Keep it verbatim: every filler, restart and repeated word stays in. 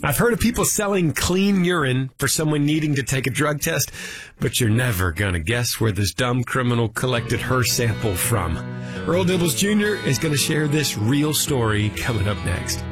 I've heard of people selling clean urine for someone needing to take a drug test, but you're never going to guess where this dumb criminal collected her sample from. Earl Dibbles Junior is going to share this real story coming up next.